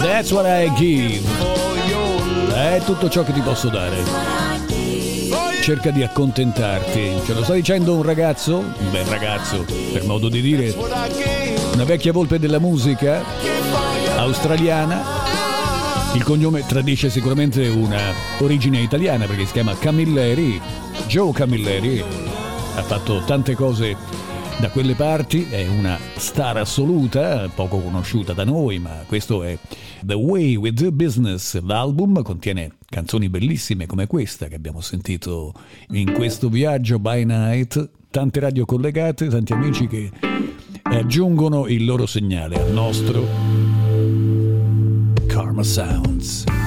That's what I give. È tutto ciò che ti posso dare. Cerca di accontentarti. Ce lo sta dicendo un ragazzo, un bel ragazzo, per modo di dire, una vecchia volpe della musica australiana. Il cognome tradisce sicuramente una origine italiana perché si chiama Camilleri. Joe Camilleri ha fatto tante cose da quelle parti, è una star assoluta, poco conosciuta da noi, ma questo è The Way with the Business. L'album contiene canzoni bellissime come questa che abbiamo sentito in questo viaggio by night, tante radio collegate, tanti amici che aggiungono il loro segnale al nostro Karma Sounds.